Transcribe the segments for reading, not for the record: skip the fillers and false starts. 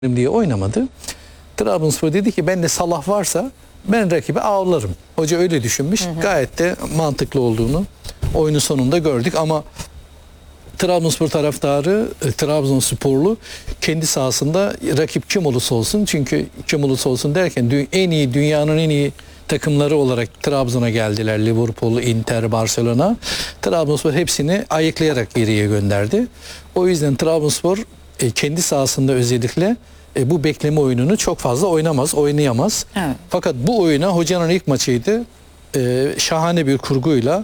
diye oynamadı. Trabzonspor dedi ki ben de Salah varsa ben rakibi avlarım. Hoca öyle düşünmüş. Gayet de mantıklı olduğunu oyunun sonunda gördük ama Trabzonspor taraftarı, Trabzonsporlu kendi sahasında rakip kim olursa olsun, çünkü kim olursa olsun derken en iyi, dünyanın en iyi takımları olarak Trabzon'a geldiler. Liverpool, Inter, Barcelona. Trabzonspor hepsini ayıklayarak geriye gönderdi. O yüzden Trabzonspor kendi sahasında özellikle bu bekleme oyununu çok fazla oynayamaz. Evet. Fakat bu oyuna hocanın ilk maçıydı. Şahane bir kurguyla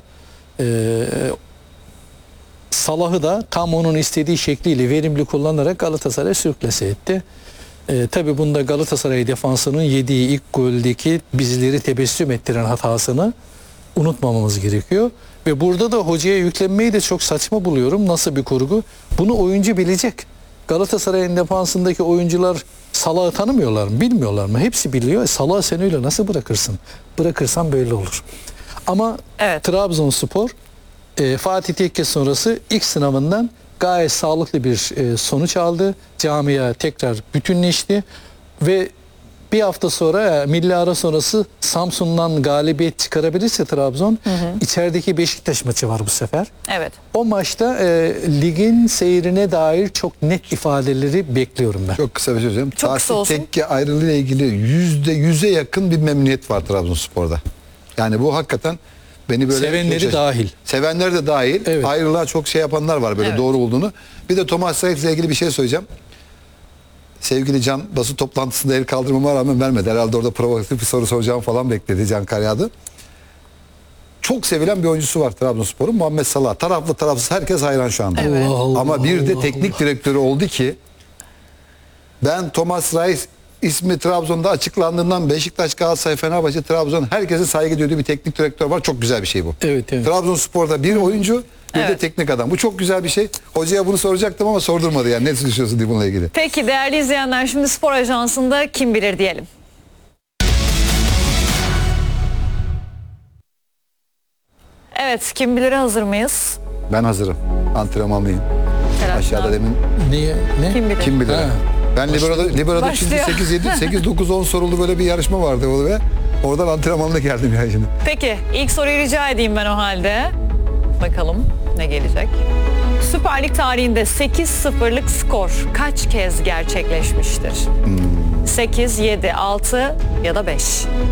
Salah'ı da tam onun istediği şekliyle verimli kullanarak Galatasaray sürklase etti. Tabii bunda Galatasaray defansının yediği ilk goldeki bizleri tebessüm ettiren hatasını unutmamamız gerekiyor. Ve burada da hocaya yüklenmeyi de çok saçma buluyorum. Nasıl bir kurgu? Bunu oyuncu bilecek. Galatasaray'ın defansındaki oyuncular Salah'ı tanımıyorlar mı? Bilmiyorlar mı? Hepsi biliyor. Salah'ı sen öyle nasıl bırakırsın? Bırakırsan böyle olur. Ama Evet. Trabzonspor Fatih Tekke sonrası ilk sınavından gayet sağlıklı bir sonuç aldı. Camia tekrar bütünleşti ve bir hafta sonra milli ara sonrası Samsun'dan galibiyet çıkarabilirse Trabzon, içerideki Beşiktaş maçı var bu sefer. Evet. O maçta ligin seyrine dair çok net ifadeleri bekliyorum ben. Çok kısa bir şey söyleyeyim. Çok kısa Fatih olsun. Tekke ayrılığıyla ilgili %100'e yakın bir memnuniyet var Trabzonspor'da. Yani bu hakikaten beni böyle... Sevenleri dahil. Sevenler de dahil. Evet. Ayrılığa çok şey yapanlar var böyle, Evet. doğru olduğunu. Bir de Thomas Reis ile ilgili bir şey söyleyeceğim. Sevgili Can basın toplantısında el kaldırmama rağmen vermedi. Herhalde orada provokatif bir soru soracağım falan bekledi Can Karyadı. Çok sevilen bir oyuncusu var Trabzonspor'un, Muhammed Salah. Taraflı tarafsız herkes hayran şu anda. Evet. Allah Ama bir de Allah teknik Allah. direktörü oldu ki ben Thomas Reis ismi Trabzon'da açıklandığından Beşiktaş, Galatasaray, Fenerbahçe, Trabzon herkese saygı duyduğu bir teknik direktör var. Çok güzel bir şey bu. Evet, evet. Trabzonspor'da bir oyuncu, bir de Evet. teknik adam. Bu çok güzel bir şey. Hocaya bunu soracaktım ama sordurmadı yani. Ne düşünüyorsun diye bununla ilgili? Peki değerli izleyenler, şimdi Spor Ajansı'nda kim bilir diyelim. Evet, kim bilire hazır mıyız? Ben hazırım. Antrenmanlıyım. Selahattin Aşağıda abi. demin Niye? Ne? Kim bilir? kim bilir? Ha. Ben Libero'da şimdi Başlıyor. 8 7 8 9 10 sorulu böyle bir yarışma vardı o ve oradan antrenmanla geldim yani şimdi. Peki ilk soruyu rica edeyim ben o halde. Bakalım ne gelecek? Süper Lig tarihinde 8-0'lık skor kaç kez gerçekleşmiştir? 8, 7, 6 ya da 5.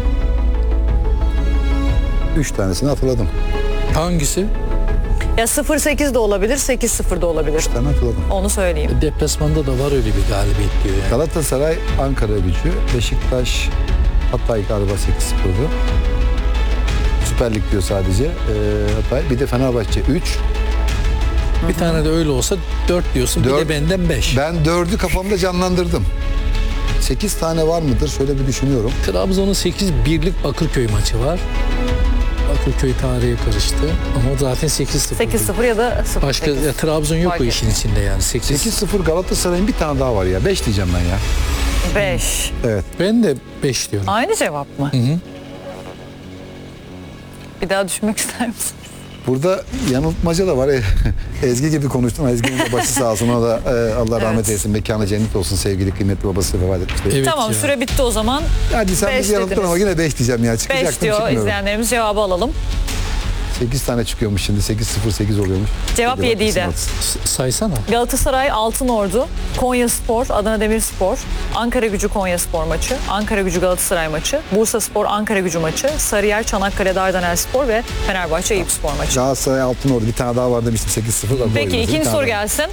3 tanesini hatırladım. Hangisi? Ya 0-8 de olabilir, 8-0 da olabilir. 3 tane hatırladım. Onu söyleyeyim. Deplasmanda da var öyle bir galibiyet diyor yani. Galatasaray Ankara Gücü, Beşiktaş Hatay galiba 8-0'dı. Süper Lig diyor sadece Hatay. Bir de Fenerbahçe 3. Bir tane de öyle olsa 4 diyorsun. Bir de Dört. benden 5. Ben 4'ü kafamda canlandırdım. 8 tane var mıdır? Şöyle bir düşünüyorum. Trabzon'un 8 birlik Bakırköy maçı var. Bakırköy tarihe karıştı. Ama o zaten 8-0. 8-0 ya da 0-8. Başka ya, Trabzon yok Fark o işin etmez. içinde yani. 8. 8-0 Galatasaray'ın bir tane daha var ya. 5 diyeceğim ben ya. 5. Evet. Ben de 5 diyorum. Aynı cevap mı? Bir daha düşünmek ister misin? Burada yanıltmaca da var. Ezgi gibi konuştum. Ezgi'nin de başı sağ olsun. Ona da Allah rahmet Evet. eylesin. Mekanı cennet olsun. Sevgili kıymetli babası vefat etmişti. Evet Tamam, ya. süre bitti o zaman. Hadi sen Beş bizi yanılttın dediniz. ama yine 5 diyeceğim ya. 5 Çıkacaktım diyor çıkmıyorum. izleyenlerimiz, cevabı alalım. 8 tane çıkıyormuş şimdi. 8-0-8 oluyormuş. Cevap Hadi 7 idi. bakalım. Saysana. Galatasaray Altınordu, Konyaspor, Adana Demirspor, Ankara Gücü Konyaspor maçı, Ankara Gücü Galatasaray maçı, Bursaspor Ankara Gücü maçı, Sarıyer Çanakkale Dardanelspor ve Fenerbahçe Eyüpspor maçı. Galatasaray Altınordu. Bir tane daha var demiştim. 8-0. Peki ikinci soru gelsin.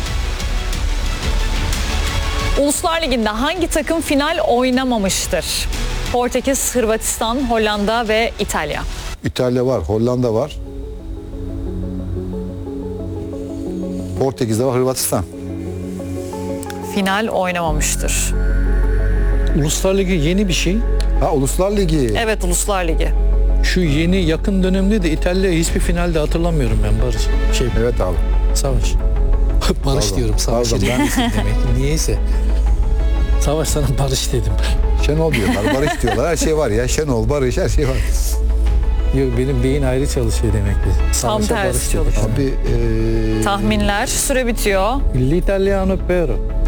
Uluslar Ligi'nde hangi takım final oynamamıştır? Portekiz, Hırvatistan, Hollanda ve İtalya. İtalya var. Hollanda var. Portekiz'de var. Hırvatistan. Final oynamamıştır. Uluslar Ligi yeni bir şey. Ha, Uluslar Ligi. Evet, Uluslar Ligi. Şu yeni yakın dönemde de İtalya'yı hiçbir finalde hatırlamıyorum ben Barış. Evet abi. Savaş. Barış Pardon. diyorum. Savaş Pardon, ben- demek. Niyeyse. Savaş sana Barış dedim. Şenol diyorlar. Barış diyorlar. Her şey var ya. Şenol, Barış her şey var. Yok benim beyin ayrı çalışıyor demekti. Tam Savaşa tersi Barış dedik. çalışıyor. Abi Tahminler, süre bitiyor. L'italiano pero.